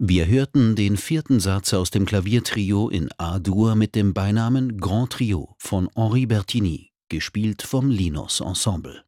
Wir hörten den vierten Satz aus dem Klaviertrio in A-Dur mit dem Beinamen Grand Trio von Henri Bertigny, gespielt vom Linos Ensemble.